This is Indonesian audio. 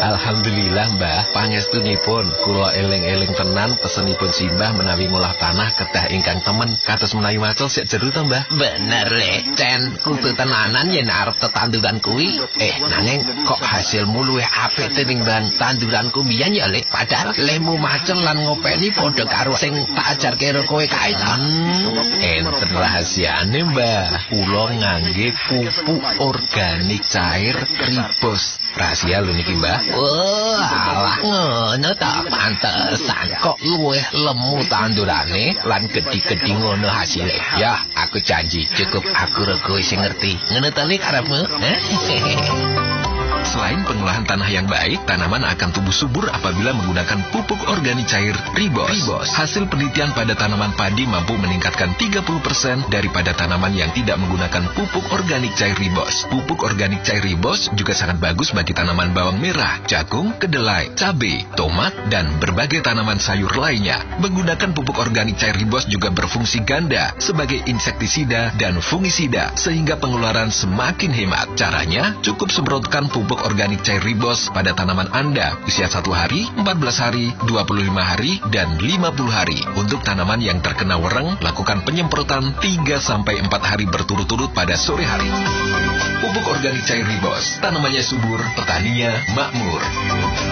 Alhamdulillah Mbah, pangestunipun kula eling-eling tenan pesenipun simbah menawi ngolah tanah kedah ingkang temen kados menawi macul sik jero to Mbah. Bener Cen, kudu tenanan yen arep tetanduran kuwi. Nanging kok hasilmu luwih apik tinimbang tanduranku mbiyen ya Lek. Padahal lemu macul lan ngopeni padha karo sing tak ajarke karo kowe kae to. Enten rahasiane Mbah, kula ngangge pupuk organik cair Ribos. Rahasia lho niki Mbah. Alah ngono ta, pantesan kok luwih lemu tandurane lan gedhi-gedhi ngono hasile. Ya, aku janji cukup aku rego sing ngerti. Ngono ta Lek karepmu? Selain pengolahan tanah yang baik, tanaman akan tumbuh subur apabila menggunakan pupuk organik cair Ribos. Hasil penelitian pada tanaman padi mampu meningkatkan 30% daripada tanaman yang tidak menggunakan pupuk organik cair Ribos. Pupuk organik cair Ribos juga sangat bagus bagi tanaman bawang merah, jagung, kedelai, cabai, tomat, dan berbagai tanaman sayur lainnya. Menggunakan pupuk organik cair Ribos juga berfungsi ganda sebagai insektisida dan fungisida, sehingga pengeluaran semakin hemat. Caranya, cukup semprotkan pupuk organik cair Ribos pada tanaman Anda usia 1 hari, 14 hari, 25 hari, dan 50 hari. Untuk tanaman yang terkena wereng, lakukan penyemprotan 3-4 hari berturut-turut pada sore hari. Pupuk organik cair Ribos, tanamannya subur, petaninya makmur.